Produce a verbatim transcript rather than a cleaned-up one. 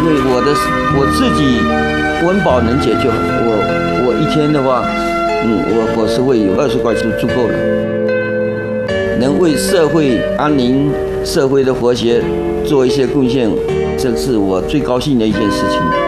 因为我的我自己温饱能解决，我我一天的话，嗯，我伙食费有二十块钱足够了，能为社会安宁、社会的和谐做一些贡献，这是我最高兴的一件事情。